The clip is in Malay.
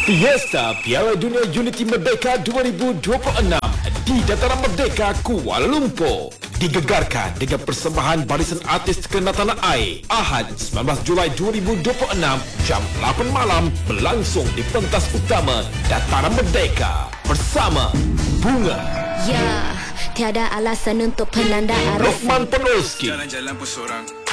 Fiesta Piala Dunia Unity Merdeka 2026 di Dataran Merdeka, Kuala Lumpur. Digegarkan dengan persembahan barisan artis terkenal tanah air. Ahad 19 Julai 2026 jam 8 malam berlangsung di pentas utama Dataran Merdeka bersama Bunga. Ya, tiada alasan untuk penanda arah. Lokman Penuski, Jalan-jalan pun seorang.